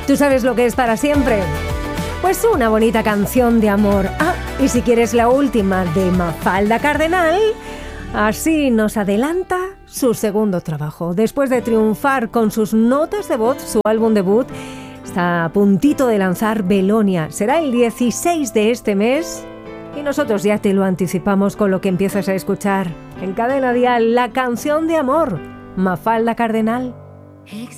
¿Tú sabes lo que es para siempre? Pues una bonita canción de amor. Ah, y si quieres la última de Mafalda Cardenal, así nos adelanta su segundo trabajo. Después de triunfar con sus notas de voz, su álbum debut está a puntito de lanzar Belonia. Será el 16 de este mes y nosotros ya te lo anticipamos con lo que empiezas a escuchar en Cadena Dial, la canción de amor, Mafalda Cardenal.